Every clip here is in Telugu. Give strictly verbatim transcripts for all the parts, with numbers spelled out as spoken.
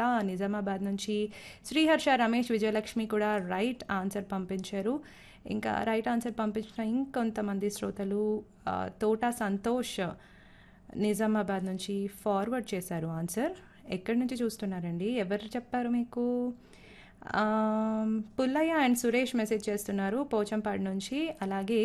లత నిజామాబాద్ నుంచి, శ్రీహర్ష, రమేష్, విజయలక్ష్మి కూడా రైట్ ఆన్సర్ పంపించారు. ఇంకా రైట్ ఆన్సర్ పంపించిన ఇంకొంతమంది శ్రోతలు ఆ, తోట సంతోష్ నిజామాబాద్ నుంచి ఫార్వర్డ్ చేశారు ఆన్సర్. ఎక్కడి నుంచి చూస్తున్నారండి, ఎవరు చెప్పారు మీకు? ఆమ్, పుల్లయ్య అండ్ సురేష్ మెసేజ్ చేస్తున్నారు పోచంపాడు నుంచి. అలాగే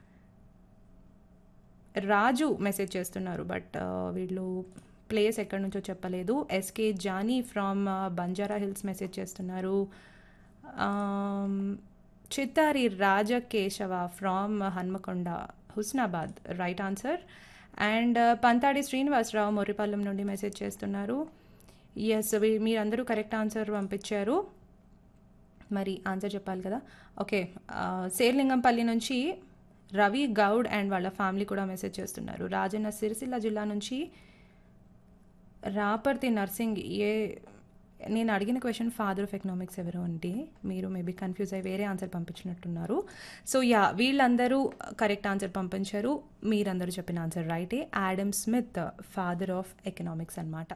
రాజు మెసేజ్ చేస్తున్నారు, బట్ వీళ్ళు ప్లేస్ ఎక్కడి నుంచో చెప్పలేదు. SK Johnny from Banjara hills message చేస్తున్నారు. ఆమ్, Chittari Rajakeshava from Hanamkonda Husnabad right answer. And Panthadi Srinivasarao మొర్రిపల్లం నుండి మెసేజ్ చేస్తున్నారు. ఎస్, మీరందరూ కరెక్ట్ ఆన్సర్ పంపించారు. మరి ఆన్సర్ చెప్పాలి కదా. ఓకే, ఆ, శేర్లింగంపల్లి నుంచి రవి గౌడ్ అండ్ వాళ్ళ ఫ్యామిలీ కూడా మెసేజ్ చేస్తున్నారు. రాజన్న సిరిసిల్ల జిల్లా నుంచి రాపర్తి నర్సింగ్. ఏ నేను అడిగిన క్వశ్చన్ ఫాదర్ ఆఫ్ ఎకనామిక్స్ ఎవరు అంటే మీరు మేబీ కన్ఫ్యూజ్ అయ్యి వేరే ఆన్సర్ పంపించినట్టున్నారు. సో యా, వీళ్ళందరూ కరెక్ట్ ఆన్సర్ పంపించారు. మీరందరూ చెప్పిన ఆన్సర్ రైటే. Adam Smith father of economics అన్నమాట.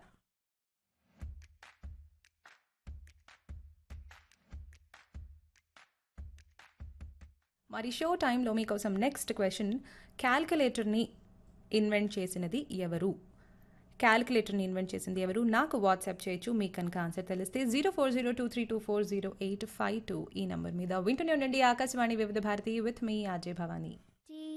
మరి షో టైంలో మీకోసం నెక్స్ట్ క్వశ్చన్, క్యాల్కులేటర్ని ఇన్వెంట్ చేసినది ఎవరు? క్యాల్కులేటర్ని ఇన్వెంట్ చేసింది ఎవరు? నాకు వాట్సాప్ చేయొచ్చు మీకు కనుక ఆన్సర్ తెలిస్తే. Zero four zero two three two four zero eight five two ఈ నెంబర్ మీద. వింటూనే ఉండండి ఆకాశవాణి వివిధ Bharati with me RJ Bhavani.